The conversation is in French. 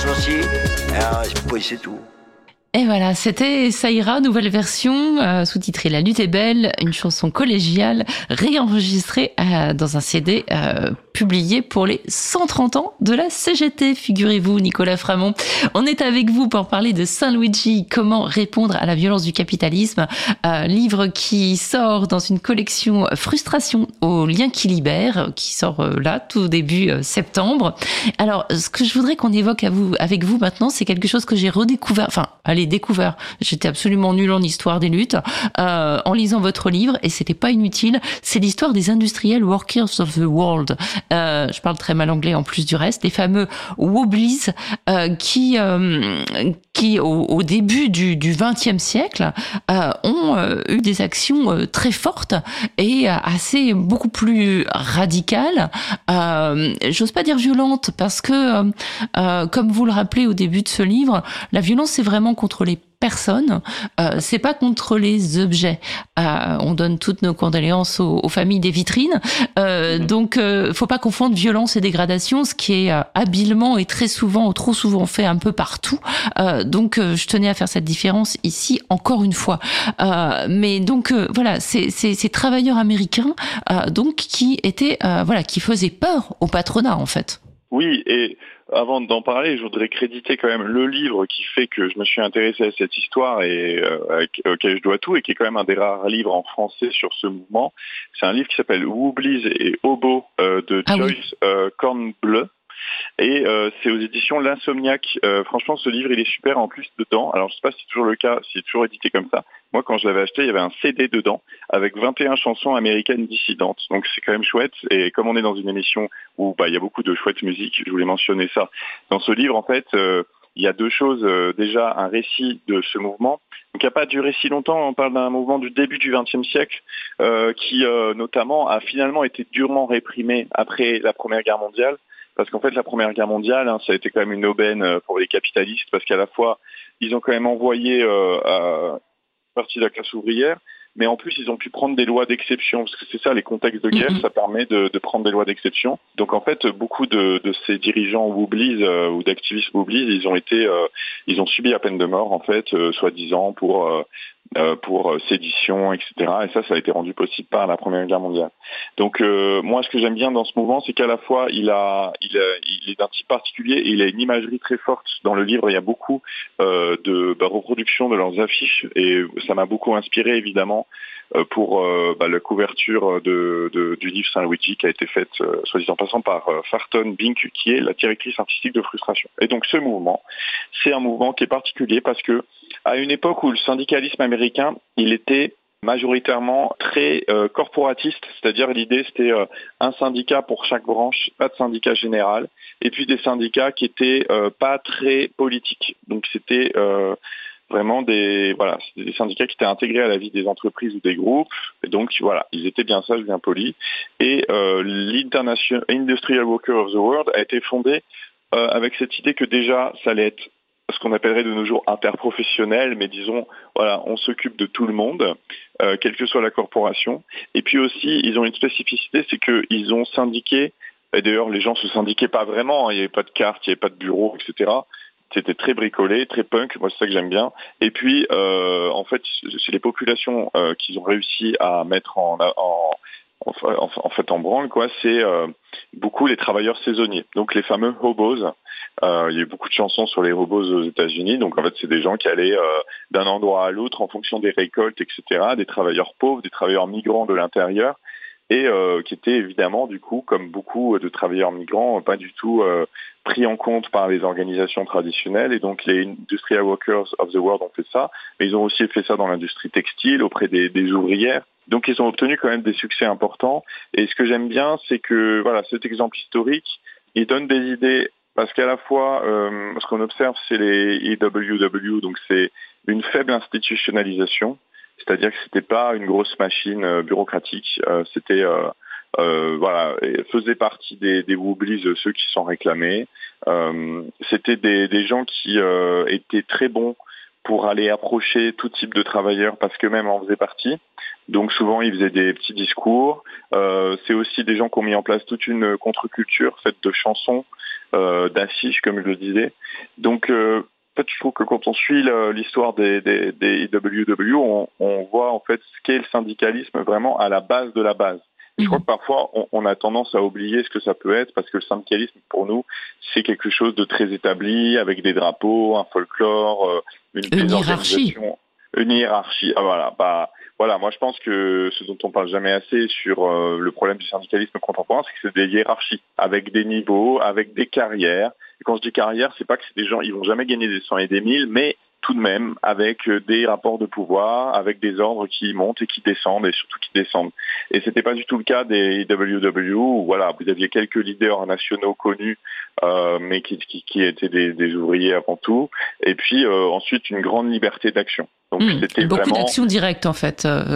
violence aussi. Puis c'est tout. Et voilà, c'était Ça ira, nouvelle version, sous-titrée La lutte est belle, une chanson collégiale réenregistrée dans un CD publié pour les 130 ans de la CGT, figurez-vous, Nicolas Framont. On est avec vous pour parler de Saint Luigi, comment répondre à la violence du capitalisme, livre qui sort dans une collection Frustration aux liens qui libèrent, qui sort là, tout début septembre. Alors, ce que je voudrais qu'on évoque avec vous maintenant, c'est quelque chose que j'ai redécouvert, découvert. J'étais absolument nulle en histoire des luttes en lisant votre livre et c'était pas inutile. C'est l'histoire des industriels workers of the world. Je parle très mal anglais en plus du reste. Les fameux Wobblies qui au début du XXe siècle ont eu des actions très fortes et beaucoup plus radicales. J'ose pas dire violentes parce que comme vous le rappelez au début de ce livre, la violence c'est vraiment contre les personnes, c'est pas contre les objets. On donne toutes nos condoléances aux familles des vitrines. Donc, faut pas confondre violence et dégradation, ce qui est habilement et très souvent ou trop souvent fait un peu partout. Donc, je tenais à faire cette différence ici encore une fois. Mais donc, voilà, ces travailleurs américains, donc qui étaient, qui faisaient peur au patronat en fait. Oui, et avant d'en parler, je voudrais créditer quand même le livre qui fait que je me suis intéressé à cette histoire et auquel je dois tout, et qui est quand même un des rares livres en français sur ce mouvement. C'est un livre qui s'appelle Wobblies et Hobo de Joyce Kornbluh. Et c'est aux éditions L'Insomniaque. Franchement, ce livre, il est super en plus dedans. Alors, je sais pas si c'est toujours le cas, si c'est toujours édité comme ça. Moi, quand je l'avais acheté, il y avait un CD dedans avec 21 chansons américaines dissidentes. Donc, c'est quand même chouette. Et comme on est dans une émission où il y a beaucoup de chouettes musique, je voulais mentionner ça. Dans ce livre, en fait, il y a deux choses. Déjà, un récit de ce mouvement. Donc, il n'y a pas duré si longtemps. On parle d'un mouvement du début du XXe siècle qui, notamment, a finalement été durement réprimé après la Première Guerre mondiale. Parce qu'en fait, la Première Guerre mondiale, ça a été quand même une aubaine pour les capitalistes, parce qu'à la fois, ils ont quand même envoyé à partie de la classe ouvrière, mais en plus, ils ont pu prendre des lois d'exception, parce que c'est ça, les contextes de guerre, ça permet de prendre des lois d'exception. Donc en fait, beaucoup de ces dirigeants Wobblies ou d'activistes Wobblies, ils ont subi la peine de mort, en fait, soi-disant pour sédition, etc. Et ça a été rendu possible par la Première Guerre mondiale. Donc moi, ce que j'aime bien dans ce mouvement, c'est qu'à la fois il est d'un type particulier et il a une imagerie très forte. Dans le livre, il y a beaucoup de reproduction de leurs affiches et ça m'a beaucoup inspiré évidemment pour la couverture du livre Saint Luigi qui a été faite, soit dit en passant, par Farton Bink, qui est la directrice artistique de Frustration. Et donc ce mouvement, c'est un mouvement qui est particulier parce que à une époque où le syndicalisme américain, il était majoritairement très corporatiste, c'est-à-dire l'idée c'était un syndicat pour chaque branche, pas de syndicat général, et puis des syndicats qui étaient pas très politiques. Donc c'était vraiment des syndicats qui étaient intégrés à la vie des entreprises ou des groupes, et donc voilà, ils étaient bien sages, bien polis. Et l'International Industrial Workers of the World a été fondé avec cette idée que déjà ça allait être ce qu'on appellerait de nos jours interprofessionnel, mais disons, voilà, on s'occupe de tout le monde, quelle que soit la corporation. Et puis aussi, ils ont une spécificité, c'est qu'ils ont syndiqué, et d'ailleurs les gens se syndiquaient pas vraiment, il n'y avait pas de carte, il n'y avait pas de bureau, etc. C'était très bricolé, très punk, moi c'est ça que j'aime bien. Et puis, en fait, c'est les populations qu'ils ont réussi à mettre en branle, quoi, c'est beaucoup les travailleurs saisonniers. Donc les fameux hobos. Il y a eu beaucoup de chansons sur les hobos aux États-Unis. Donc en fait, c'est des gens qui allaient d'un endroit à l'autre en fonction des récoltes, etc. Des travailleurs pauvres, des travailleurs migrants de l'intérieur, et qui étaient évidemment, du coup, comme beaucoup de travailleurs migrants, pas du tout pris en compte par les organisations traditionnelles. Et donc les Industrial Workers of the World ont fait ça, mais ils ont aussi fait ça dans l'industrie textile, auprès des ouvrières. Donc ils ont obtenu quand même des succès importants. Et ce que j'aime bien, c'est que voilà, cet exemple historique, il donne des idées, parce qu'à la fois, ce qu'on observe, c'est les EWW, donc c'est une faible institutionnalisation, c'est-à-dire que c'était pas une grosse machine bureaucratique, c'était faisait partie des Wobblies, ceux qui s'en réclamaient. C'était des gens qui étaient très bons pour aller approcher tout type de travailleurs parce qu'eux-mêmes en faisaient partie. Donc souvent, ils faisaient des petits discours. C'est aussi des gens qui ont mis en place toute une contre-culture faite de chansons, d'affiches, comme je le disais. Donc, en fait, je trouve que quand on suit l'histoire des IWW, on voit en fait ce qu'est le syndicalisme vraiment à la base de la base. Et je crois que parfois, on a tendance à oublier ce que ça peut être parce que le syndicalisme, pour nous, c'est quelque chose de très établi, avec des drapeaux, un folklore, une hiérarchie. Une hiérarchie. Ah, voilà, moi je pense que ce dont on parle jamais assez sur le problème du syndicalisme contemporain, c'est que c'est des hiérarchies, avec des niveaux, avec des carrières. Et quand je dis carrière, c'est pas que c'est des gens, ils vont jamais gagner des 100 et des 1000, mais tout de même avec des rapports de pouvoir, avec des ordres qui montent et qui descendent, et surtout qui descendent. Et c'était pas du tout le cas des IWW, où voilà, vous aviez quelques leaders nationaux connus, mais qui étaient des ouvriers avant tout, et puis ensuite une grande liberté d'action. Donc c'était beaucoup vraiment d'actions directes en fait.